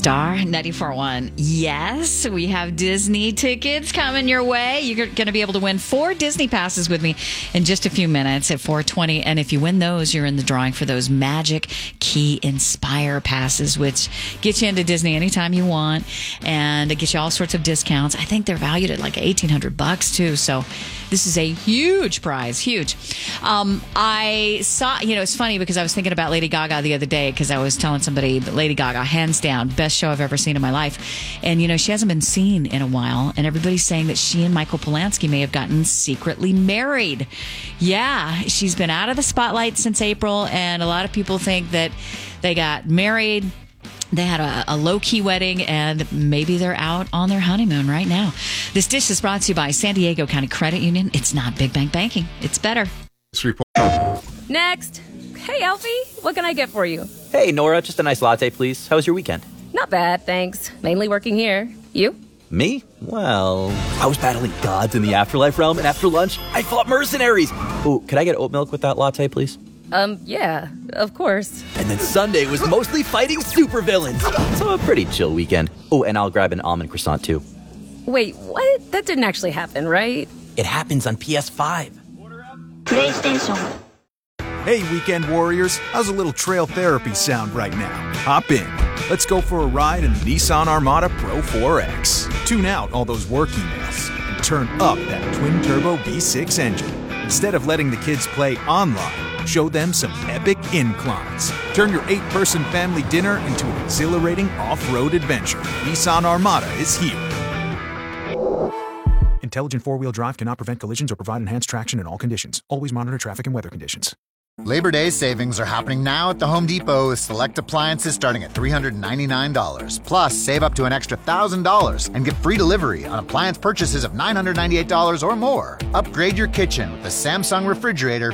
Star 94.1. Yes, we have Disney tickets coming your way. You're going to be able to win 4 Disney passes with me in just a few minutes at 4:20. And if you win those, you're in the drawing for those Magic Key Inspire passes, which get you into Disney anytime you want, and it gets you all sorts of discounts. I think they're valued at like $1,800 too. So this is a huge prize, huge. I saw, it's funny because I was thinking about Lady Gaga the other day because I was telling somebody that Lady Gaga, hands down, best show I've ever seen in my life. And, she hasn't been seen in a while. And everybody's saying that she and Michael Polanski may have gotten secretly married. Yeah, she's been out of the spotlight since April. And a lot of people think that they got married. They had a low-key wedding, and maybe they're out on their honeymoon right now. This dish is brought to you by San Diego County Credit Union. It's not big bank banking. It's better. Next. Hey, Alfie. What can I get for you? Hey, Nora. Just a nice latte, please. How was your weekend? Not bad, thanks. Mainly working here. You? Me? Well, I was battling gods in the afterlife realm, and after lunch, I fought mercenaries. Ooh, could I get oat milk with that latte, please? Yeah, of course. And then Sunday was mostly fighting supervillains. So a pretty chill weekend. Oh, and I'll grab an almond croissant, too. Wait, what? That didn't actually happen, right? It happens on PS5. PlayStation. Hey, weekend warriors, how's a little trail therapy sound right now? Hop in. Let's go for a ride in the Nissan Armada Pro 4X. Tune out all those work emails and turn up that twin-turbo V6 engine. Instead of letting the kids play online, show them some epic inclines. Turn your 8-person family dinner into an exhilarating off-road adventure. Nissan Armada is here. Intelligent four-wheel drive cannot prevent collisions or provide enhanced traction in all conditions. Always monitor traffic and weather conditions. Labor Day savings are happening now at the Home Depot with select appliances starting at $399. Plus, save up to an extra $1,000 and get free delivery on appliance purchases of $998 or more. Upgrade your kitchen with the Samsung refrigerator